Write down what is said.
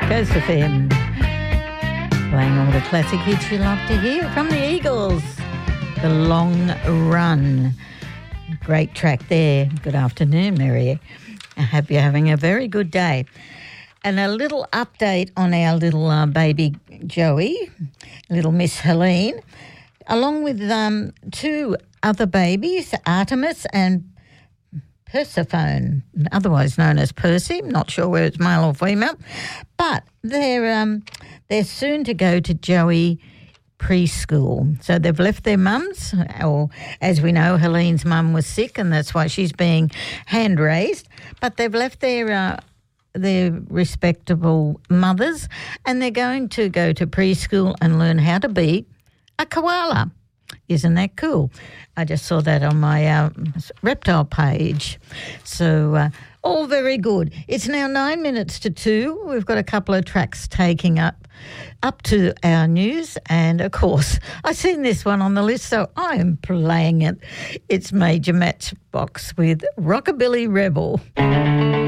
Coast FM. Playing all the classic hits you love to hear from the Eagles. The Long Run. Great track there. Good afternoon, Mary. I hope you're having a very good day. And a little update on our little baby Joey, little Miss Helene, along with two other babies, Artemis and Persephone, otherwise known as Percy. Not sure whether it's male or female, but they're soon to go to Joey preschool. So they've left their mums, or as we know, Helene's mum was sick, and that's why she's being hand raised. But they've left their respectable mothers, and they're going to go to preschool and learn how to be a koala. Isn't that cool? I just saw that on my reptile page. So all very good. It's now 9 minutes to 2. We've got a couple of tracks taking up to our news. And, of course, I've seen this one on the list, so I am playing it. It's Major Matchbox with Rockabilly Rebel.